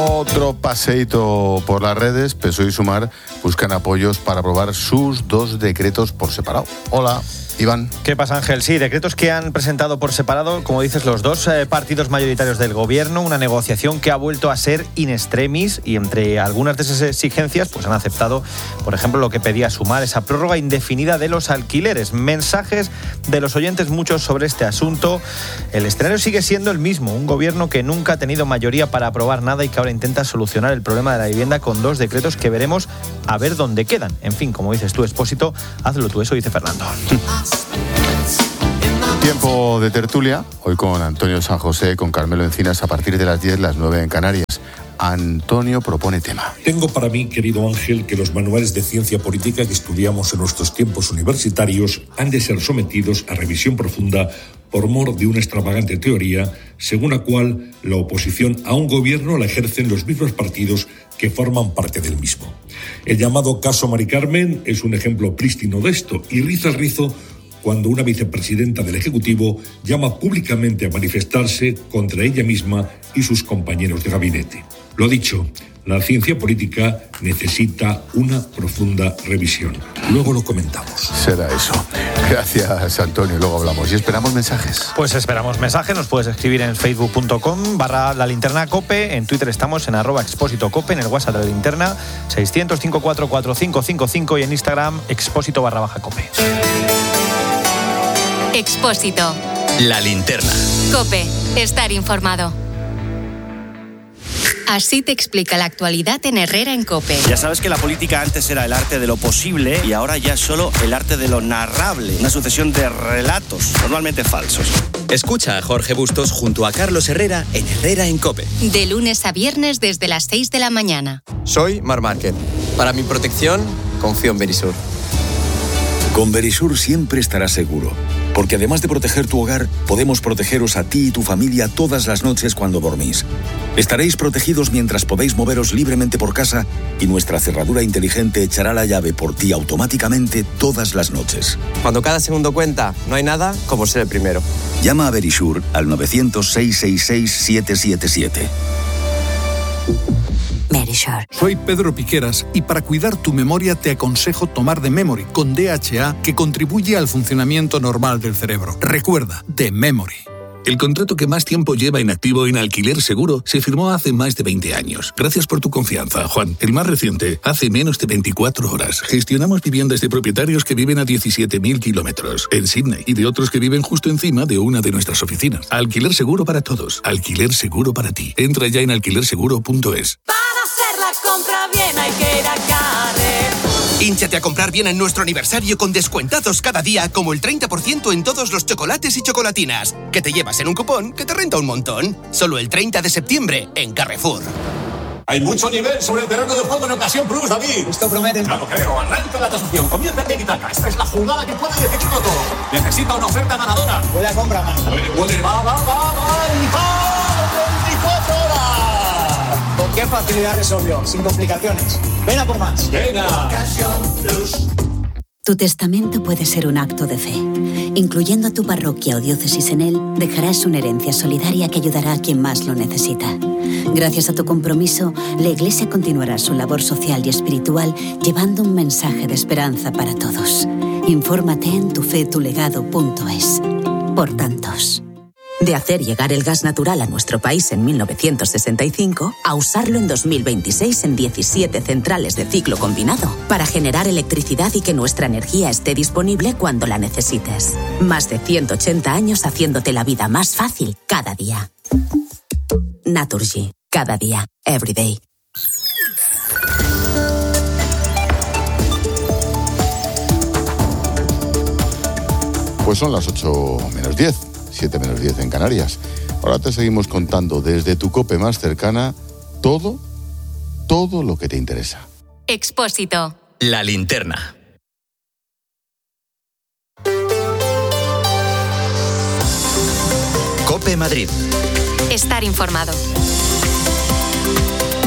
Otro paseíto por las redes. PSOE y Sumar buscan apoyos para aprobar sus 2 decretos por separado. Hola, Iván. ¿Qué pasa, Ángel? Sí, decretos que han presentado por separado, como dices, los 2 partidos mayoritarios del gobierno, una negociación que ha vuelto a ser in extremis y entre algunas de esas exigencias pues han aceptado, por ejemplo, lo que pedía Sumar, esa prórroga indefinida de los alquileres. Mensajes de los oyentes muchos sobre este asunto. El escenario sigue siendo el mismo, un gobierno que nunca ha tenido mayoría para aprobar nada y que ahora intenta solucionar el problema de la vivienda con 2 decretos que veremos a ver dónde quedan. En fin, como dices tú, Expósito, hazlo tú, eso dice Fernando. Tiempo de tertulia, hoy con Antonio San José, con Carmelo Encinas, a partir de las 10, las 9 en Canarias. Antonio propone tema. Tengo para mí, querido Ángel, que los manuales de ciencia política que estudiamos en nuestros tiempos universitarios han de ser sometidos a revisión profunda por mor de una extravagante teoría según la cual la oposición a un gobierno la ejercen los mismos partidos que forman parte del mismo. El llamado caso Mari Carmen es un ejemplo prístino de esto y riza el rizo cuando una vicepresidenta del Ejecutivo llama públicamente a manifestarse contra ella misma y sus compañeros de gabinete. Lo dicho, la ciencia política necesita una profunda revisión. Luego lo comentamos. Será eso. Gracias, Antonio. Luego hablamos. Y esperamos mensajes. Pues esperamos mensajes. Nos puedes escribir en facebook.com/lalinternacope. En Twitter estamos en @expósitocope. En el WhatsApp de la linterna 600-544-5555. Y en Instagram expósito_cope. Expósito. La linterna. COPE. Estar informado. Así te explica la actualidad en Herrera en COPE. Ya sabes que la política antes era el arte de lo posible y ahora ya es solo el arte de lo narrable. Una sucesión de relatos, normalmente falsos. Escucha a Jorge Bustos junto a Carlos Herrera en Herrera en COPE. De lunes a viernes desde las 6 de la mañana. Soy Mar Márquez. Para mi protección, confío en Verisur. Con Verisur siempre estarás seguro. Porque además de proteger tu hogar, podemos protegeros a ti y tu familia todas las noches cuando dormís. Estaréis protegidos mientras podéis moveros libremente por casa y nuestra cerradura inteligente echará la llave por ti automáticamente todas las noches. Cuando cada segundo cuenta, no hay nada como ser el primero. Llama a Verisur al 900-666-777. Verisur. Soy Pedro Piqueras y para cuidar tu memoria te aconsejo tomar The Memory con DHA que contribuye al funcionamiento normal del cerebro. Recuerda, The Memory. El contrato que más tiempo lleva en activo en Alquiler Seguro se firmó hace más de 20 años. Gracias por tu confianza, Juan. El más reciente, hace menos de 24 horas. Gestionamos viviendas de propietarios que viven a 17.000 kilómetros en Sydney y de otros que viven justo encima de una de nuestras oficinas. Alquiler Seguro para todos. Alquiler Seguro para ti. Entra ya en alquilerseguro.es. Para hacer la compra bien hay que ir a Carrefour. Hínchate a comprar bien en nuestro aniversario con descuentazos cada día, como el 30% en todos los chocolates y chocolatinas, que te llevas en un cupón que te renta un montón. Solo el 30 de septiembre en Carrefour. Hay mucho nivel sobre el terreno de juego en Ocasión Plus, David. Esto promete. Claro, creo. Arranca la tasación. Comienza el Tiki-Taka. Esta es la jugada que puede decidirlo todo. Necesita una oferta ganadora. Puede a compra más. Puede. Va. 24 horas. ¿Con qué facilidad resolvió? Sin complicaciones. Ven a por más. Venga. Ocasión Plus. Tu testamento puede ser un acto de fe. Incluyendo a tu parroquia o diócesis en él, dejarás una herencia solidaria que ayudará a quien más lo necesita. Gracias a tu compromiso, la Iglesia continuará su labor social y espiritual llevando un mensaje de esperanza para todos. Infórmate en tufetulegado.es. Por tantos. De hacer llegar el gas natural a nuestro país en 1965 a usarlo en 2026 en 17 centrales de ciclo combinado para generar electricidad y que nuestra energía esté disponible cuando la necesites. Más de 180 años haciéndote la vida más fácil cada día. Naturgy. Cada día. Every day. Pues son las 8 menos 10. 7 menos 10 en Canarias. Ahora te seguimos contando desde tu COPE más cercana todo lo que te interesa. Expósito. La linterna. COPE Madrid. Estar informado.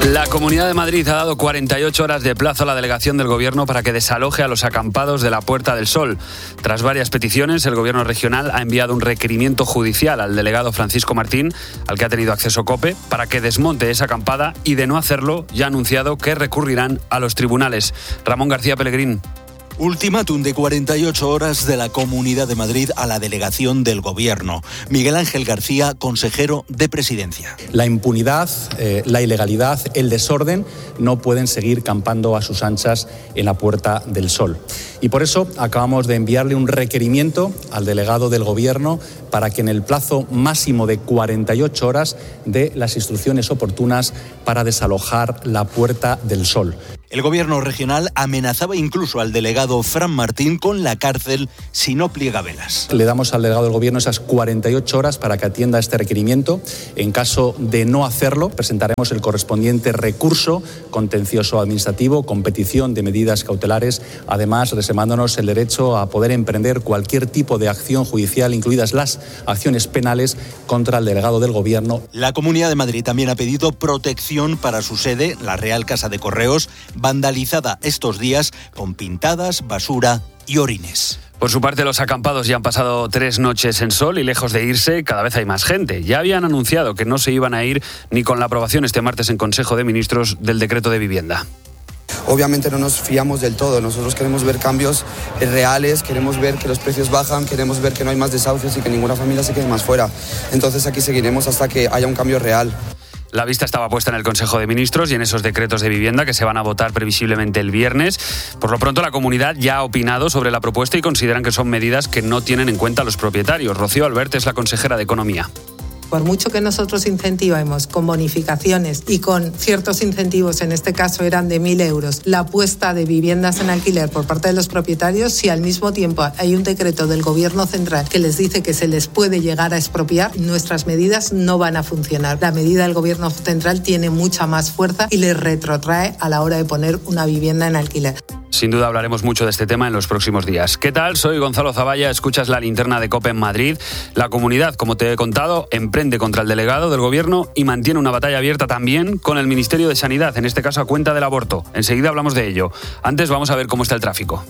La Comunidad de Madrid ha dado 48 horas de plazo a la delegación del Gobierno para que desaloje a los acampados de la Puerta del Sol. Tras varias peticiones, el Gobierno regional ha enviado un requerimiento judicial al delegado Francisco Martín, al que ha tenido acceso COPE, para que desmonte esa acampada y, de no hacerlo, ya ha anunciado que recurrirán a los tribunales. Ramón García Pellegrín. Ultimátum de 48 horas de la Comunidad de Madrid a la delegación del Gobierno. Miguel Ángel García, consejero de Presidencia. La impunidad, la ilegalidad, el desorden no pueden seguir campando a sus anchas en la Puerta del Sol. Y por eso acabamos de enviarle un requerimiento al delegado del Gobierno para que en el plazo máximo de 48 horas dé las instrucciones oportunas para desalojar la Puerta del Sol. El Gobierno regional amenazaba incluso al delegado Fran Martín con la cárcel si no pliega velas. Le damos al delegado del Gobierno esas 48 horas para que atienda este requerimiento. En caso de no hacerlo, presentaremos el correspondiente recurso contencioso administrativo con petición de medidas cautelares, además reservándonos el derecho a poder emprender cualquier tipo de acción judicial, incluidas las acciones penales contra el delegado del Gobierno. La Comunidad de Madrid también ha pedido protección para su sede, la Real Casa de Correos, vandalizada estos días con pintadas, basura y orines. Por su parte, los acampados ya han pasado 3 noches en sol y, lejos de irse, cada vez hay más gente. Ya habían anunciado que no se iban a ir ni con la aprobación este martes en Consejo de Ministros del decreto de vivienda. Obviamente no nos fiamos del todo, nosotros queremos ver cambios reales, queremos ver que los precios bajan, queremos ver que no hay más desahucios y que ninguna familia se quede más fuera. Entonces aquí seguiremos hasta que haya un cambio real. La vista estaba puesta en el Consejo de Ministros y en esos decretos de vivienda que se van a votar previsiblemente el viernes. Por lo pronto, la comunidad ya ha opinado sobre la propuesta y consideran que son medidas que no tienen en cuenta a los propietarios. Rocío Albert es la consejera de Economía. Por mucho que nosotros incentivemos con bonificaciones y con ciertos incentivos, en este caso eran de 1.000 euros, la puesta de viviendas en alquiler por parte de los propietarios, si al mismo tiempo hay un decreto del Gobierno central que les dice que se les puede llegar a expropiar, nuestras medidas no van a funcionar. La medida del Gobierno central tiene mucha más fuerza y les retrotrae a la hora de poner una vivienda en alquiler. Sin duda hablaremos mucho de este tema en los próximos días. ¿Qué tal? Soy Gonzalo Zavalla, escuchas la linterna de COPE en Madrid. La comunidad, como te he contado, emprende contra el delegado del Gobierno y mantiene una batalla abierta también con el Ministerio de Sanidad, en este caso a cuenta del aborto. Enseguida hablamos de ello. Antes vamos a ver cómo está el tráfico.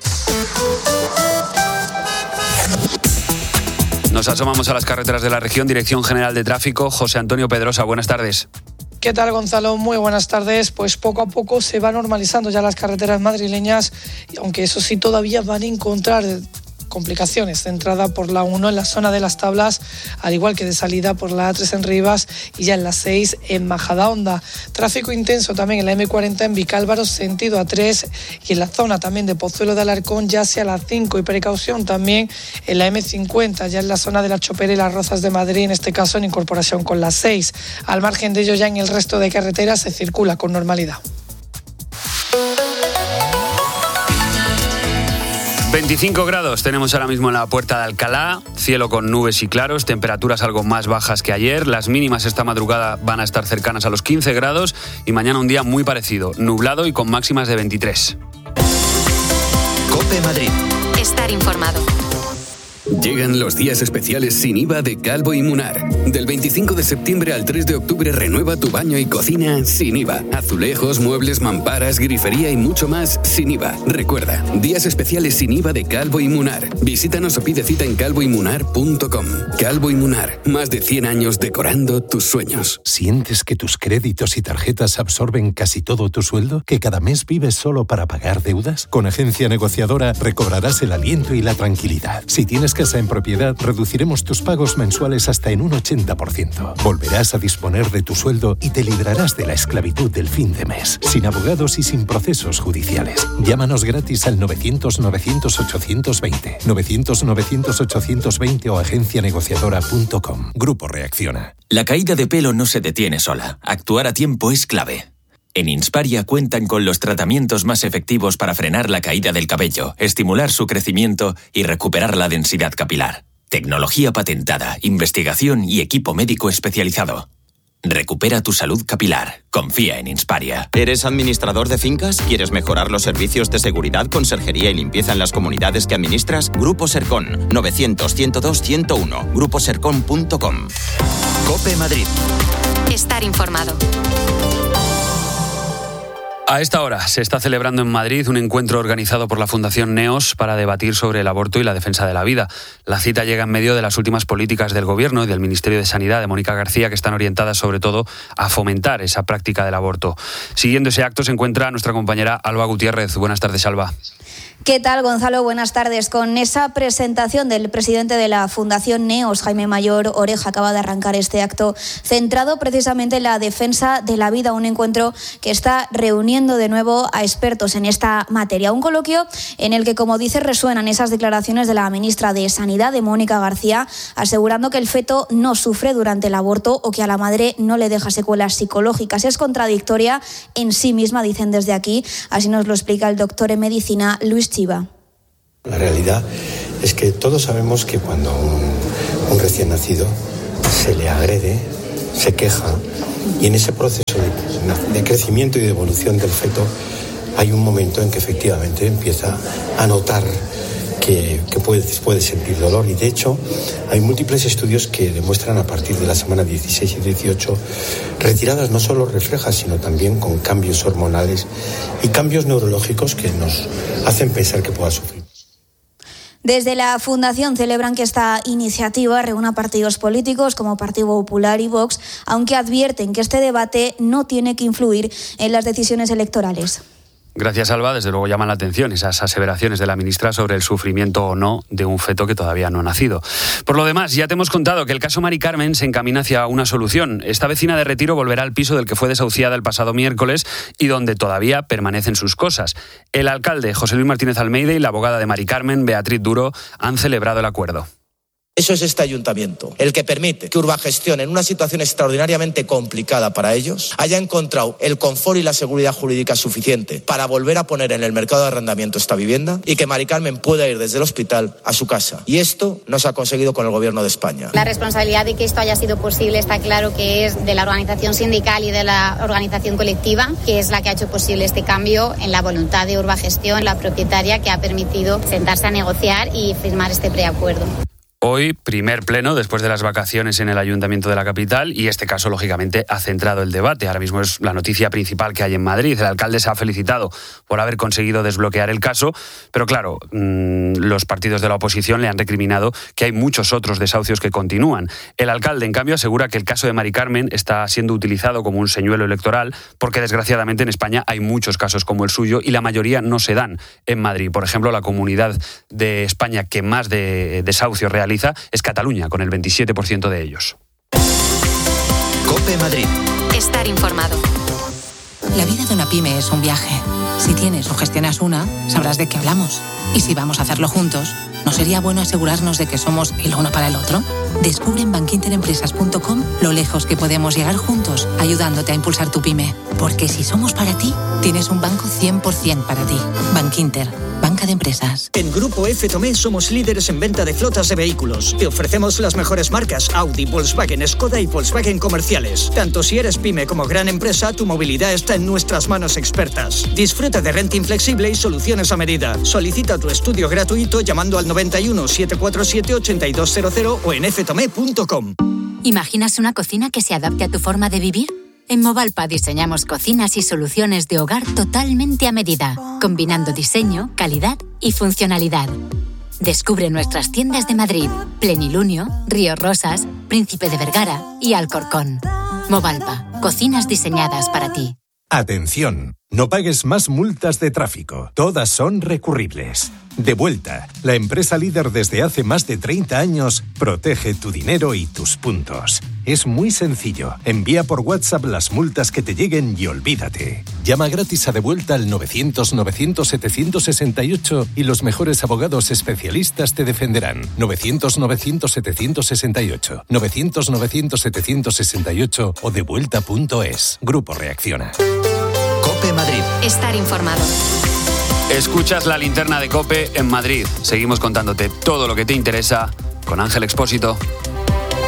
Nos asomamos a las carreteras de la región. Dirección General de Tráfico, José Antonio Pedrosa, buenas tardes. ¿Qué tal, Gonzalo? Muy buenas tardes. Pues poco a poco se van normalizando ya las carreteras madrileñas, aunque eso sí todavía van a encontrar complicaciones de entrada por la 1 en la zona de las Tablas, al igual que de salida por la A3 en Rivas y ya en la 6 en Majadahonda. Tráfico intenso también en la M40 en Vicálvaro, sentido A3, y en la zona también de Pozuelo de Alarcón ya hacia la 5, y precaución también en la M50, ya en la zona de la Chopera y las Rozas de Madrid, en este caso en incorporación con la 6. Al margen de ello, ya en el resto de carreteras se circula con normalidad. 25 grados tenemos ahora mismo en la Puerta de Alcalá, cielo con nubes y claros, temperaturas algo más bajas que ayer, las mínimas esta madrugada van a estar cercanas a los 15 grados y mañana un día muy parecido, nublado y con máximas de 23. COPE Madrid. Estar informado. Llegan los días especiales sin IVA de Calvo y Munar. Del 25 de septiembre al 3 de octubre renueva tu baño y cocina sin IVA. Azulejos, muebles, mamparas, grifería y mucho más sin IVA. Recuerda, días especiales sin IVA de Calvo y Munar. Visítanos o pide cita en calvoymunar.com. Calvo y Munar, más de 100 años decorando tus sueños. ¿Sientes que tus créditos y tarjetas absorben casi todo tu sueldo? ¿Que cada mes vives solo para pagar deudas? Con Agencia Negociadora recobrarás el aliento y la tranquilidad. Si tienes casa en propiedad, reduciremos tus pagos mensuales hasta en un 80%. Volverás a disponer de tu sueldo y te librarás de la esclavitud del fin de mes, sin abogados y sin procesos judiciales. Llámanos gratis al 900-900-820, 900-900-820 o agencianegociadora.com. Grupo Reacciona. La caída de pelo no se detiene sola. Actuar a tiempo es clave. En Insparia cuentan con los tratamientos más efectivos para frenar la caída del cabello, estimular su crecimiento y recuperar la densidad capilar. Tecnología patentada, investigación y equipo médico especializado. Recupera tu salud capilar. Confía en Insparia. ¿Eres administrador de fincas? ¿Quieres mejorar los servicios de seguridad, conserjería y limpieza en las comunidades que administras? Grupo Sercon. 900-102-101. gruposercon.com. COPE Madrid. Estar informado. A esta hora se está celebrando en Madrid un encuentro organizado por la Fundación NEOS para debatir sobre el aborto y la defensa de la vida. La cita llega en medio de las últimas políticas del Gobierno y del Ministerio de Sanidad de Mónica García, que están orientadas sobre todo a fomentar esa práctica del aborto. Siguiendo ese acto se encuentra nuestra compañera Alba Gutiérrez. Buenas tardes, Alba. ¿Qué tal, Gonzalo? Buenas tardes. Con esa presentación del presidente de la Fundación NEOS, Jaime Mayor Oreja, acaba de arrancar este acto centrado precisamente en la defensa de la vida, un encuentro que está reuniendo de nuevo a expertos en esta materia. Un coloquio en el que, como dice, resuenan esas declaraciones de la ministra de Sanidad, de Mónica García, asegurando que el feto no sufre durante el aborto o que a la madre no le deja secuelas psicológicas. Es contradictoria en sí misma, dicen desde aquí. Así nos lo explica el doctor en medicina Luis Chiva. La realidad es que todos sabemos que cuando un recién nacido se le agrede, se queja, y en ese proceso de crecimiento y de evolución del feto hay un momento en que efectivamente empieza a notar que puede sentir dolor, y de hecho hay múltiples estudios que demuestran a partir de la semana 16 y 18 retiradas no solo reflejas sino también con cambios hormonales y cambios neurológicos que nos hacen pensar que pueda sufrir. Desde la Fundación celebran que esta iniciativa reúna partidos políticos como Partido Popular y Vox, aunque advierten que este debate no tiene que influir en las decisiones electorales. Gracias, Alba. Desde luego llaman la atención esas aseveraciones de la ministra sobre el sufrimiento o no de un feto que todavía no ha nacido. Por lo demás, ya te hemos contado que el caso Mari Carmen se encamina hacia una solución. Esta vecina de Retiro volverá al piso del que fue desahuciada el pasado miércoles y donde todavía permanecen sus cosas. El alcalde José Luis Martínez Almeida y la abogada de Mari Carmen, Beatriz Duro, han celebrado el acuerdo. Eso es este ayuntamiento, el que permite que Urbagestión, en una situación extraordinariamente complicada para ellos, haya encontrado el confort y la seguridad jurídica suficiente para volver a poner en el mercado de arrendamiento esta vivienda y que Mari Carmen pueda ir desde el hospital a su casa. Y esto no se ha conseguido con el Gobierno de España. La responsabilidad de que esto haya sido posible está claro que es de la organización sindical y de la organización colectiva, que es la que ha hecho posible este cambio en la voluntad de Urbagestión, la propietaria, que ha permitido sentarse a negociar y firmar este preacuerdo. Hoy, primer pleno después de las vacaciones en el Ayuntamiento de la capital, y este caso, lógicamente, ha centrado el debate. Ahora mismo es la noticia principal que hay en Madrid. El alcalde se ha felicitado por haber conseguido desbloquear el caso, pero claro, los partidos de la oposición le han recriminado que hay muchos otros desahucios que continúan. El alcalde, en cambio, asegura que el caso de Mari Carmen está siendo utilizado como un señuelo electoral porque, desgraciadamente, en España hay muchos casos como el suyo y la mayoría no se dan en Madrid. Por ejemplo, la comunidad de España que más de desahucios realiza es Cataluña, con el 27% de ellos. COPE Madrid. Estar informado. La vida de una pyme es un viaje. Si tienes o gestionas una, sabrás de qué hablamos. Y si vamos a hacerlo juntos, ¿no sería bueno asegurarnos de que somos el uno para el otro? Descubre en bankinterempresas.com lo lejos que podemos llegar juntos, ayudándote a impulsar tu pyme. Porque si somos para ti, tienes un banco 100% para ti. Bankinter, banca de empresas. En Grupo F. Tomé somos líderes en venta de flotas de vehículos. Te ofrecemos las mejores marcas Audi, Volkswagen, Skoda y Volkswagen comerciales. Tanto si eres pyme como gran empresa, tu movilidad está en nuestras manos expertas. Disfruta de renting flexible y soluciones a medida. Solicita tu estudio gratuito llamando al 91 747 8200 o en ftome.com. ¿Imaginas una cocina que se adapte a tu forma de vivir? En Movalpa diseñamos cocinas y soluciones de hogar totalmente a medida, combinando diseño, calidad y funcionalidad. Descubre nuestras tiendas de Madrid, Plenilunio, Río Rosas, Príncipe de Vergara y Alcorcón. Movalpa, cocinas diseñadas para ti. Atención, no pagues más multas de tráfico. Todas son recurribles. Devuelta, la empresa líder desde hace más de 30 años, protege tu dinero y tus puntos. Es muy sencillo. Envía por WhatsApp las multas que te lleguen y olvídate. Llama gratis a Devuelta al 900-900-768 y los mejores abogados especialistas te defenderán. 900-900-768. 900-900-768 o devuelta.es. Grupo Reacciona. COPE Madrid. Estar informado. Escuchas la linterna de COPE en Madrid. Seguimos contándote todo lo que te interesa con Ángel Expósito.